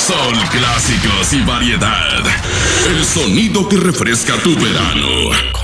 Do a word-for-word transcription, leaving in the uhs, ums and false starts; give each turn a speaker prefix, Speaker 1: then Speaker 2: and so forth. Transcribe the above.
Speaker 1: Sol, clásicos y variedad. El sonido que refresca tu verano.